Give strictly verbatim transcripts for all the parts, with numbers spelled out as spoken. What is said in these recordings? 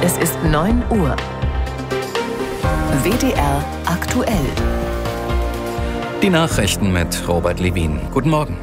Es ist neun Uhr. W D R aktuell. Die Nachrichten mit Robert Levin. Guten Morgen.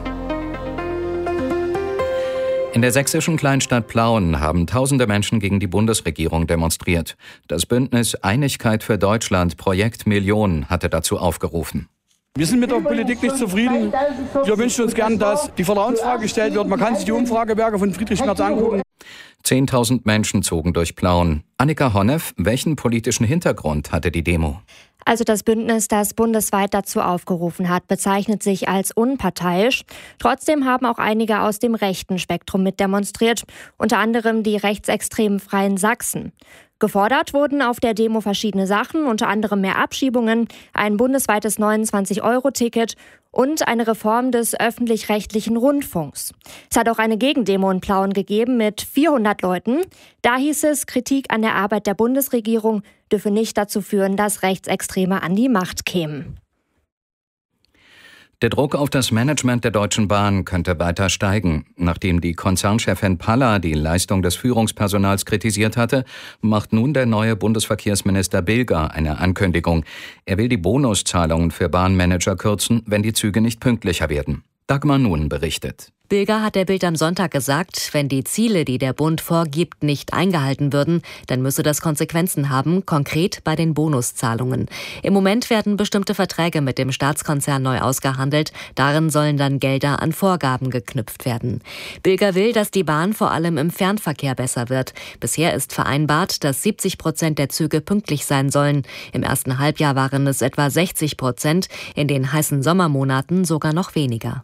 In der sächsischen Kleinstadt Plauen haben tausende Menschen gegen die Bundesregierung demonstriert. Das Bündnis Einigkeit für Deutschland, Projekt Million, hatte dazu aufgerufen. Wir sind mit der Politik nicht zufrieden. Wir wünschen uns gern, dass die Vertrauensfrage gestellt wird. Man kann sich die Umfragewerke von Friedrich Merz angucken. Zehntausend Menschen zogen durch Plauen. Annika Honneff, welchen politischen Hintergrund hatte die Demo? Also das Bündnis, das bundesweit dazu aufgerufen hat, bezeichnet sich als unparteiisch. Trotzdem haben auch einige aus dem rechten Spektrum mit demonstriert, unter anderem die rechtsextremen Freien Sachsen. Gefordert wurden auf der Demo verschiedene Sachen, unter anderem mehr Abschiebungen, ein bundesweites neunundzwanzig Euro Ticket und eine Reform des öffentlich-rechtlichen Rundfunks. Es hat auch eine Gegendemo in Plauen gegeben mit vierhundert Leuten. Da hieß es, Kritik an der Arbeit der Bundesregierung dürfe nicht dazu führen, dass Rechtsextreme an die Macht kämen. Der Druck auf das Management der Deutschen Bahn könnte weiter steigen. Nachdem die Konzernchefin Palla die Leistung des Führungspersonals kritisiert hatte, macht nun der neue Bundesverkehrsminister Bilger eine Ankündigung. Er will die Bonuszahlungen für Bahnmanager kürzen, wenn die Züge nicht pünktlicher werden. Dagmar Nun berichtet. Bilger hat der Bild am Sonntag gesagt, wenn die Ziele, die der Bund vorgibt, nicht eingehalten würden, dann müsse das Konsequenzen haben, konkret bei den Bonuszahlungen. Im Moment werden bestimmte Verträge mit dem Staatskonzern neu ausgehandelt. Darin sollen dann Gelder an Vorgaben geknüpft werden. Bilger will, dass die Bahn vor allem im Fernverkehr besser wird. Bisher ist vereinbart, dass siebzig Prozent der Züge pünktlich sein sollen. Im ersten Halbjahr waren es etwa sechzig Prozent, in den heißen Sommermonaten sogar noch weniger.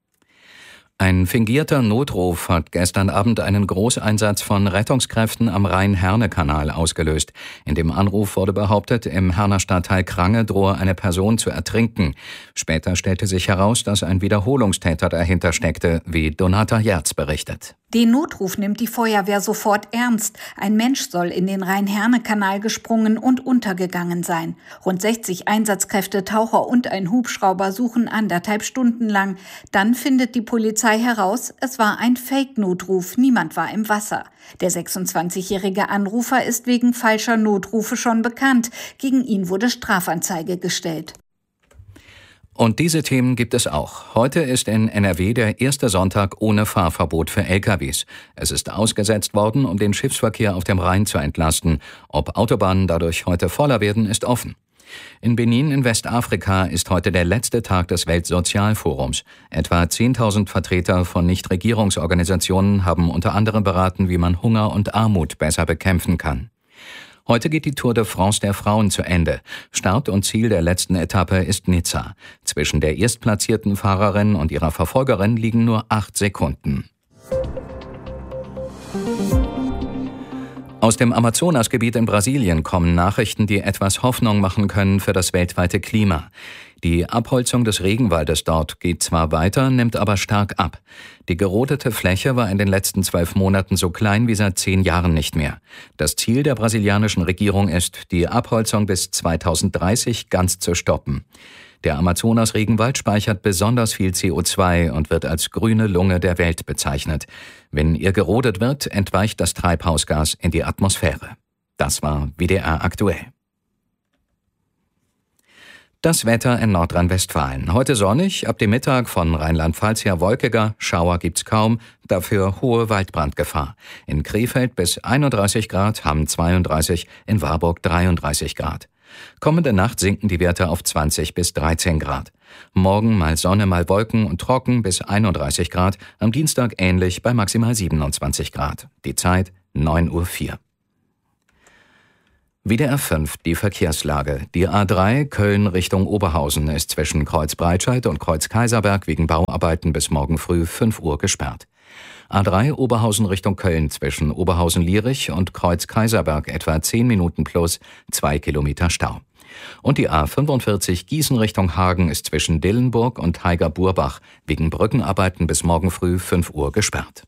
Ein fingierter Notruf hat gestern Abend einen Großeinsatz von Rettungskräften am Rhein-Herne-Kanal ausgelöst. In dem Anruf wurde behauptet, im Herner Stadtteil Krange drohe eine Person zu ertrinken. Später stellte sich heraus, dass ein Wiederholungstäter dahinter steckte, wie Donata Jerz berichtet. Den Notruf nimmt die Feuerwehr sofort ernst. Ein Mensch soll in den Rhein-Herne-Kanal gesprungen und untergegangen sein. Rund sechzig Einsatzkräfte, Taucher und ein Hubschrauber suchen anderthalb Stunden lang. Dann findet die Polizei heraus, es war ein Fake-Notruf, niemand war im Wasser. Der sechsundzwanzigjährige Anrufer ist wegen falscher Notrufe schon bekannt. Gegen ihn wurde Strafanzeige gestellt. Und diese Themen gibt es auch. Heute ist in N R W der erste Sonntag ohne Fahrverbot für L K Ws. Es ist ausgesetzt worden, um den Schiffsverkehr auf dem Rhein zu entlasten. Ob Autobahnen dadurch heute voller werden, ist offen. In Benin in Westafrika ist heute der letzte Tag des Weltsozialforums. Etwa zehntausend Vertreter von Nichtregierungsorganisationen haben unter anderem beraten, wie man Hunger und Armut besser bekämpfen kann. Heute geht die Tour de France der Frauen zu Ende. Start und Ziel der letzten Etappe ist Nizza. Zwischen der erstplatzierten Fahrerin und ihrer Verfolgerin liegen nur acht Sekunden. Aus dem Amazonasgebiet in Brasilien kommen Nachrichten, die etwas Hoffnung machen können für das weltweite Klima. Die Abholzung des Regenwaldes dort geht zwar weiter, nimmt aber stark ab. Die gerodete Fläche war in den letzten zwölf Monaten so klein wie seit zehn Jahren nicht mehr. Das Ziel der brasilianischen Regierung ist, die Abholzung bis zweitausenddreißig ganz zu stoppen. Der Amazonas-Regenwald speichert besonders viel C O zwei und wird als grüne Lunge der Welt bezeichnet. Wenn er gerodet wird, entweicht das Treibhausgas in die Atmosphäre. Das war W D R aktuell. Das Wetter in Nordrhein-Westfalen. Heute sonnig, ab dem Mittag von Rheinland-Pfalz her wolkiger, Schauer gibt's kaum, dafür hohe Waldbrandgefahr. In Krefeld bis einunddreißig Grad, Hamm zweiunddreißig, in Warburg dreiunddreißig Grad. Kommende Nacht sinken die Werte auf zwanzig bis dreizehn Grad. Morgen mal Sonne, mal Wolken und trocken bis einunddreißig Grad, am Dienstag ähnlich bei maximal siebenundzwanzig Grad. Die Zeit neun Uhr vier. W D R fünf, die Verkehrslage. Die A drei Köln Richtung Oberhausen ist zwischen Kreuz-Breitscheid und Kreuz-Kaiserberg wegen Bauarbeiten bis morgen früh fünf Uhr gesperrt. A drei Oberhausen Richtung Köln zwischen Oberhausen-Lierich und Kreuz-Kaiserberg etwa zehn Minuten plus, zwei Kilometer Stau. Und die A fünfundvierzig Gießen Richtung Hagen ist zwischen Dillenburg und Haiger-Burbach wegen Brückenarbeiten bis morgen früh fünf Uhr gesperrt.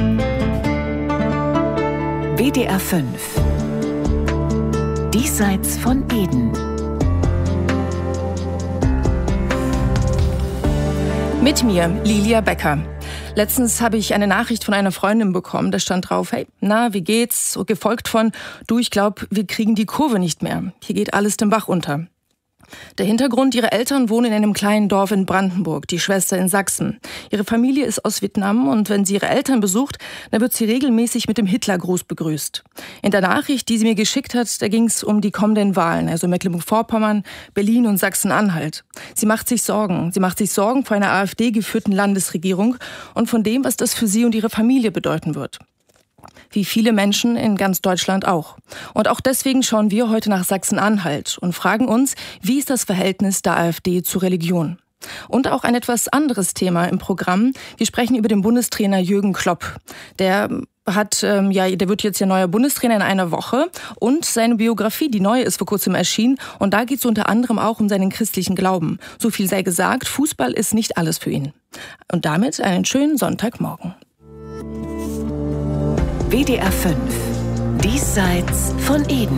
W D R fünf. Diesseits von Eden. Mit mir, Lilia Becker. Letztens habe ich eine Nachricht von einer Freundin bekommen, da stand drauf, hey, na, wie geht's? Gefolgt von, du, ich glaube, wir kriegen die Kurve nicht mehr. Hier geht alles den Bach unter. Der Hintergrund, ihre Eltern wohnen in einem kleinen Dorf in Brandenburg, die Schwester in Sachsen. Ihre Familie ist aus Vietnam und wenn sie ihre Eltern besucht, dann wird sie regelmäßig mit dem Hitlergruß begrüßt. In der Nachricht, die sie mir geschickt hat, da ging es um die kommenden Wahlen, also Mecklenburg-Vorpommern, Berlin und Sachsen-Anhalt. Sie macht sich Sorgen. Sie macht sich Sorgen vor einer AfD-geführten Landesregierung und von dem, was das für sie und ihre Familie bedeuten wird. Wie viele Menschen in ganz Deutschland auch. Und auch deswegen schauen wir heute nach Sachsen-Anhalt und fragen uns, wie ist das Verhältnis der AfD zur Religion? Und auch ein etwas anderes Thema im Programm. Wir sprechen über den Bundestrainer Jürgen Klopp. Der hat, ähm, ja, der wird jetzt ja neuer Bundestrainer in einer Woche und seine Biografie, die neue, ist vor kurzem erschienen und da geht es unter anderem auch um seinen christlichen Glauben. So viel sei gesagt, Fußball ist nicht alles für ihn. Und damit einen schönen Sonntagmorgen. W D R fünf. Diesseits von Eden.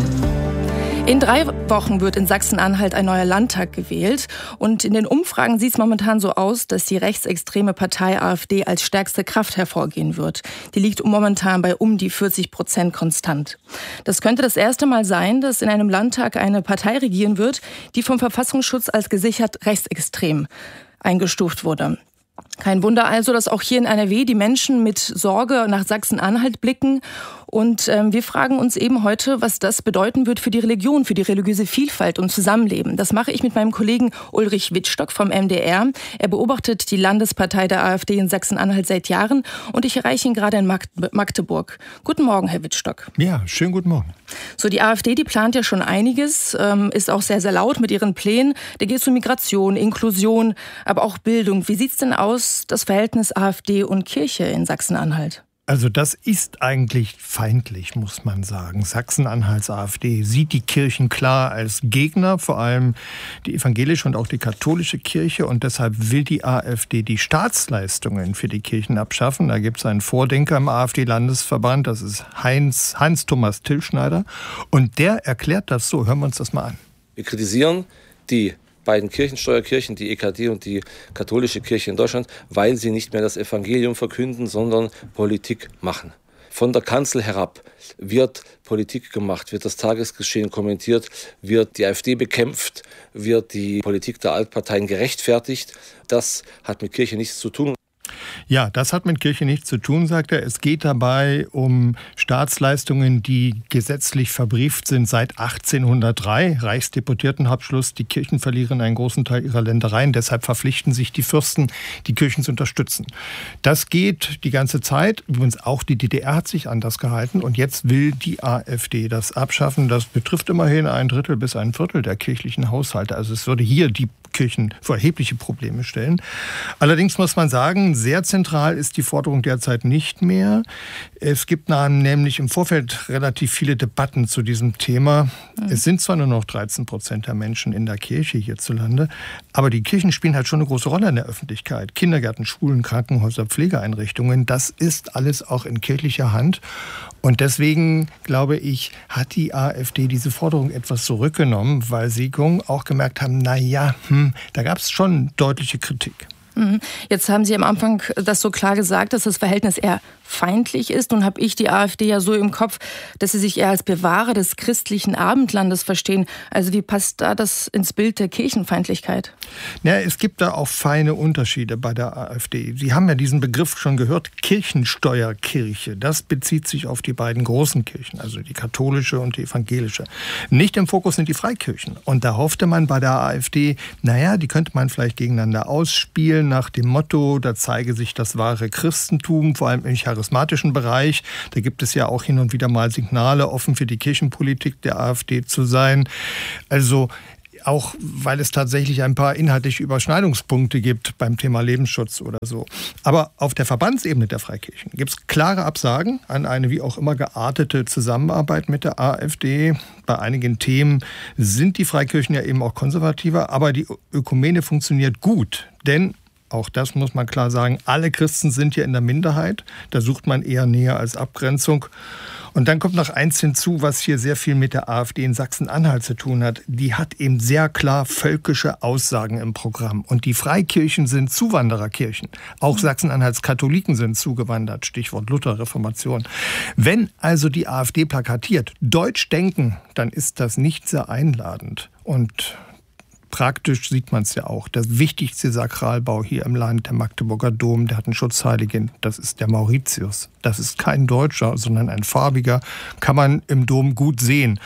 In drei Wochen wird in Sachsen-Anhalt ein neuer Landtag gewählt. Und in den Umfragen sieht es momentan so aus, dass die rechtsextreme Partei AfD als stärkste Kraft hervorgehen wird. Die liegt momentan bei um die vierzig Prozent konstant. Das könnte das erste Mal sein, dass in einem Landtag eine Partei regieren wird, die vom Verfassungsschutz als gesichert rechtsextrem eingestuft wurde. Kein Wunder also, dass auch hier in N R W die Menschen mit Sorge nach Sachsen-Anhalt blicken. Und ähm, wir fragen uns eben heute, was das bedeuten wird für die Religion, für die religiöse Vielfalt und Zusammenleben. Das mache ich mit meinem Kollegen Ulrich Wittstock vom M D R. Er beobachtet die Landespartei der AfD in Sachsen-Anhalt seit Jahren und ich erreiche ihn gerade in Magdeburg. Guten Morgen, Herr Wittstock. Ja, schönen guten Morgen. So, die AfD, die plant ja schon einiges, ähm, ist auch sehr, sehr laut mit ihren Plänen. Da geht es um Migration, Inklusion, aber auch Bildung. Wie sieht's denn aus, das Verhältnis AfD und Kirche in Sachsen-Anhalt? Also das ist eigentlich feindlich, muss man sagen. Sachsen-Anhalts AfD sieht die Kirchen klar als Gegner, vor allem die evangelische und auch die katholische Kirche. Und deshalb will die AfD die Staatsleistungen für die Kirchen abschaffen. Da gibt es einen Vordenker im AfD-Landesverband, das ist Heinz, Heinz-Thomas Tillschneider. Und der erklärt das so. Hören wir uns das mal an. Wir kritisieren die beiden Kirchensteuerkirchen, die E K D und die katholische Kirche in Deutschland, weil sie nicht mehr das Evangelium verkünden, sondern Politik machen. Von der Kanzel herab wird Politik gemacht, wird das Tagesgeschehen kommentiert, wird die AfD bekämpft, wird die Politik der Altparteien gerechtfertigt. Das hat mit Kirche nichts zu tun. Ja, das hat mit Kirche nichts zu tun, sagt er. Es geht dabei um Staatsleistungen, die gesetzlich verbrieft sind seit achtzehnhundertdrei. Reichsdeputiertenabschluss. Die Kirchen verlieren einen großen Teil ihrer Ländereien. Deshalb verpflichten sich die Fürsten, die Kirchen zu unterstützen. Das geht die ganze Zeit. Übrigens auch die D D R hat sich anders gehalten. Und jetzt will die AfD das abschaffen. Das betrifft immerhin ein Drittel bis ein Viertel der kirchlichen Haushalte. Also es würde hier die Kirchen vor erhebliche Probleme stellen. Allerdings muss man sagen, sehr zentral ist die Forderung derzeit nicht mehr. Es gibt nämlich im Vorfeld relativ viele Debatten zu diesem Thema. Mhm. Es sind zwar nur noch dreizehn Prozent der Menschen in der Kirche hierzulande, aber die Kirchen spielen halt schon eine große Rolle in der Öffentlichkeit. Kindergärten, Schulen, Krankenhäuser, Pflegeeinrichtungen, das ist alles auch in kirchlicher Hand. Und deswegen, glaube ich, hat die AfD diese Forderung etwas zurückgenommen, weil sie auch gemerkt haben, na ja, hm, da gab es schon deutliche Kritik. Jetzt haben Sie am Anfang das so klar gesagt, dass das Verhältnis eher feindlich ist. Nun habe ich die AfD ja so im Kopf, dass sie sich eher als Bewahrer des christlichen Abendlandes verstehen. Also wie passt da das ins Bild der Kirchenfeindlichkeit? Ja, es gibt da auch feine Unterschiede bei der AfD. Sie haben ja diesen Begriff schon gehört, Kirchensteuerkirche. Das bezieht sich auf die beiden großen Kirchen, also die katholische und die evangelische. Nicht im Fokus sind die Freikirchen. Und da hoffte man bei der AfD, naja, die könnte man vielleicht gegeneinander ausspielen, nach dem Motto, da zeige sich das wahre Christentum, vor allem im charismatischen Bereich. Da gibt es ja auch hin und wieder mal Signale, offen für die Kirchenpolitik der AfD zu sein. Also auch weil es tatsächlich ein paar inhaltliche Überschneidungspunkte gibt beim Thema Lebensschutz oder so. Aber auf der Verbandsebene der Freikirchen gibt es klare Absagen an eine wie auch immer geartete Zusammenarbeit mit der AfD. Bei einigen Themen sind die Freikirchen ja eben auch konservativer, aber die Ökumene funktioniert gut, denn Auch das muss man klar sagen. Alle Christen sind ja in der Minderheit. Da sucht man eher Nähe als Abgrenzung. Und dann kommt noch eins hinzu, was hier sehr viel mit der AfD in Sachsen-Anhalt zu tun hat. Die hat eben sehr klar völkische Aussagen im Programm. Und die Freikirchen sind Zuwandererkirchen. Auch Sachsen-Anhalts Katholiken sind zugewandert. Stichwort Luther-Reformation. Wenn also die AfD plakatiert, Deutsch denken, dann ist das nicht sehr einladend. Und praktisch sieht man es ja auch. Der wichtigste Sakralbau hier im Land, der Magdeburger Dom, der hat einen Schutzheiligen. Das ist der Mauritius. Das ist kein Deutscher, sondern ein farbiger. Kann man im Dom gut sehen.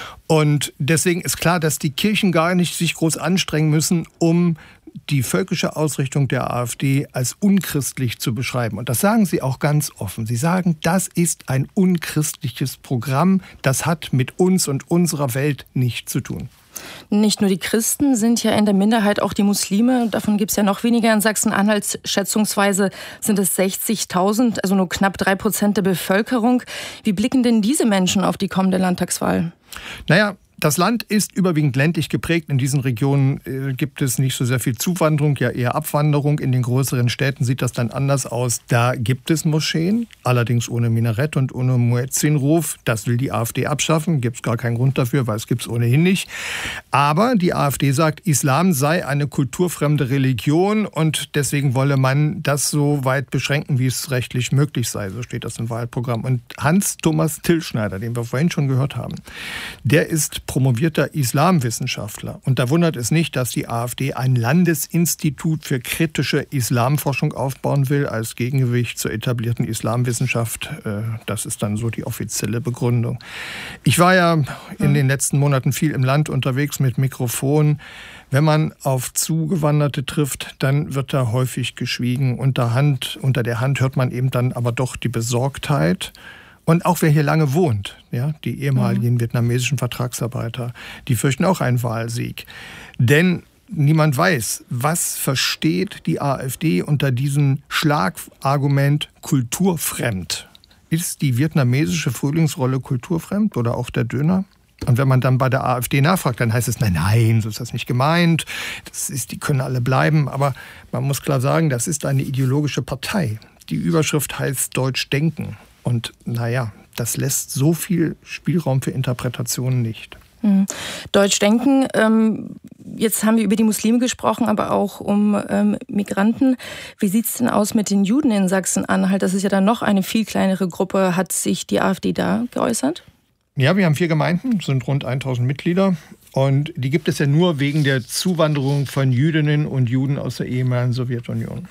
Und deswegen ist klar, dass die Kirchen gar nicht sich groß anstrengen müssen, um die völkische Ausrichtung der AfD als unchristlich zu beschreiben. Und das sagen sie auch ganz offen. Sie sagen, das ist ein unchristliches Programm. Das hat mit uns und unserer Welt nichts zu tun. Nicht nur die Christen sind ja in der Minderheit, auch die Muslime. Davon gibt es ja noch weniger in Sachsen-Anhalt. Schätzungsweise sind es sechzigtausend, also nur knapp drei Prozent der Bevölkerung. Wie blicken denn diese Menschen auf die kommende Landtagswahl? Naja, das Land ist überwiegend ländlich geprägt. In diesen Regionen äh, gibt es nicht so sehr viel Zuwanderung, ja eher Abwanderung. In den größeren Städten sieht das dann anders aus. Da gibt es Moscheen, allerdings ohne Minarett und ohne Muezzinruf. Das will die AfD abschaffen. Gibt es gar keinen Grund dafür, weil es gibt es ohnehin nicht. Aber die AfD sagt, Islam sei eine kulturfremde Religion und deswegen wolle man das so weit beschränken, wie es rechtlich möglich sei. So steht das im Wahlprogramm. Und Hans-Thomas Tillschneider, den wir vorhin schon gehört haben, der ist promovierter Islamwissenschaftler. Und da wundert es nicht, dass die AfD ein Landesinstitut für kritische Islamforschung aufbauen will, als Gegengewicht zur etablierten Islamwissenschaft. Das ist dann so die offizielle Begründung. Ich war ja in den letzten Monaten viel im Land unterwegs mit Mikrofon. Wenn man auf Zugewanderte trifft, dann wird da häufig geschwiegen. Unter Hand, unter der Hand hört man eben dann aber doch die Besorgtheit. Und auch wer hier lange wohnt, ja, die ehemaligen mhm. vietnamesischen Vertragsarbeiter, die fürchten auch einen Wahlsieg. Denn niemand weiß, was versteht die AfD unter diesem Schlagargument kulturfremd. Ist die vietnamesische Frühlingsrolle kulturfremd oder auch der Döner? Und wenn man dann bei der AfD nachfragt, dann heißt es, nein, nein, so ist das nicht gemeint. Das ist, die können alle bleiben. Aber man muss klar sagen, das ist eine ideologische Partei. Die Überschrift heißt Deutsch denken. Und naja, das lässt so viel Spielraum für Interpretationen nicht. Mhm. Deutsch denken, ähm, jetzt haben wir über die Muslime gesprochen, aber auch um ähm, Migranten. Wie sieht es denn aus mit den Juden in Sachsen-Anhalt? Das ist ja dann noch eine viel kleinere Gruppe. Hat sich die AfD da geäußert? Ja, wir haben vier Gemeinden, sind rund tausend Mitglieder. Und die gibt es ja nur wegen der Zuwanderung von Jüdinnen und Juden aus der ehemaligen Sowjetunion.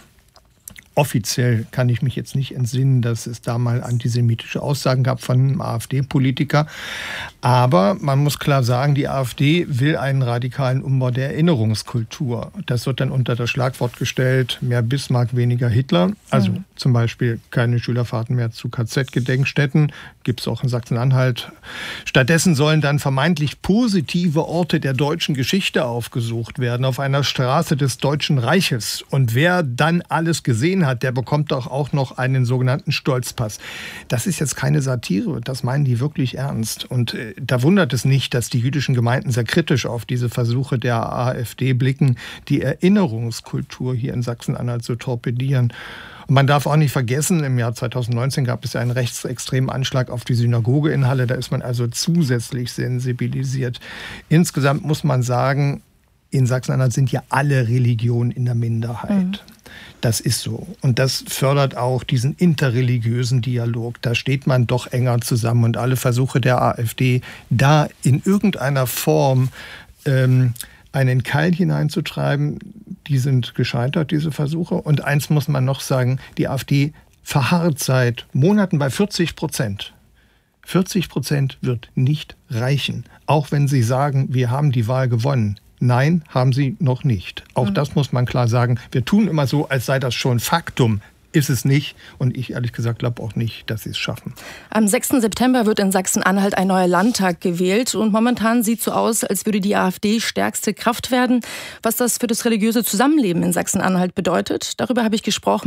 Offiziell kann ich mich jetzt nicht entsinnen, dass es da mal antisemitische Aussagen gab von einem AfD-Politiker. Aber man muss klar sagen, die AfD will einen radikalen Umbau der Erinnerungskultur. Das wird dann unter das Schlagwort gestellt, mehr Bismarck, weniger Hitler. Also mhm. zum Beispiel keine Schülerfahrten mehr zu K Z-Gedenkstätten. Gibt es auch in Sachsen-Anhalt. Stattdessen sollen dann vermeintlich positive Orte der deutschen Geschichte aufgesucht werden, auf einer Straße des Deutschen Reiches. Und wer dann alles gesehen hat, der bekommt doch auch noch einen sogenannten Stolzpass. Das ist jetzt keine Satire, das meinen die wirklich ernst. Und äh, da wundert es nicht, dass die jüdischen Gemeinden sehr kritisch auf diese Versuche der AfD blicken, die Erinnerungskultur hier in Sachsen-Anhalt zu torpedieren. Und man darf auch nicht vergessen, im Jahr zweitausendneunzehn gab es ja einen rechtsextremen Anschlag auf die Synagoge in Halle. Da ist man also zusätzlich sensibilisiert. Insgesamt muss man sagen, in Sachsen-Anhalt sind ja alle Religionen in der Minderheit. Mhm. Das ist so. Und das fördert auch diesen interreligiösen Dialog. Da steht man doch enger zusammen. Und alle Versuche der AfD, da in irgendeiner Form ähm, einen Keil hineinzutreiben, die sind gescheitert, diese Versuche. Und eins muss man noch sagen, die AfD verharrt seit Monaten bei vierzig Prozent. vierzig Prozent wird nicht reichen, auch wenn sie sagen, wir haben die Wahl gewonnen. Nein, haben sie noch nicht. Auch mhm. das muss man klar sagen. Wir tun immer so, als sei das schon Faktum. Ist es nicht. Und ich ehrlich gesagt glaube auch nicht, dass sie es schaffen. Am sechsten September wird in Sachsen-Anhalt ein neuer Landtag gewählt. Und momentan sieht es so aus, als würde die AfD stärkste Kraft werden. Was das für das religiöse Zusammenleben in Sachsen-Anhalt bedeutet, darüber habe ich gesprochen